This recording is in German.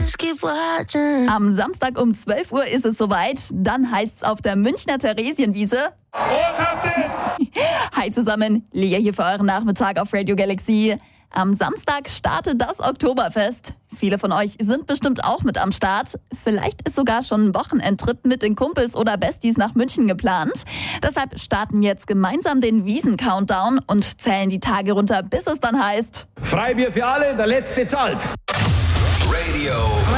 Am Samstag um 12 Uhr ist es soweit. Dann heißt es auf der Münchner Theresienwiese. Hi zusammen, Lea hier für euren Nachmittag auf Radio Galaxy. Am Samstag startet das Oktoberfest. Viele von euch sind bestimmt auch mit am Start. Vielleicht ist sogar schon ein Wochenendtrip mit den Kumpels oder Besties nach München geplant. Deshalb starten jetzt gemeinsam den Wiesen-Countdown und zählen die Tage runter, bis es dann heißt: Freibier für alle, der Letzte zahlt. Radio